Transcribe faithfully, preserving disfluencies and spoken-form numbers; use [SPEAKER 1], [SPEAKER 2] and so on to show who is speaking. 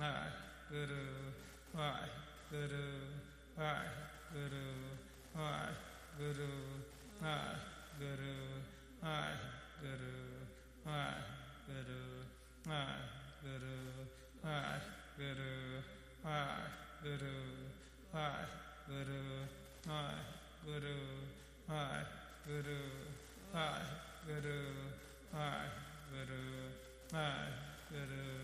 [SPEAKER 1] Waheguru, Waheguru, Waheguru, Waheguru, Waheguru, Waheguru, Waheguru, Waheguru, Waheguru, Waheguru, Waheguru, Waheguru, Waheguru, Waheguru, Waheguru, Waheguru,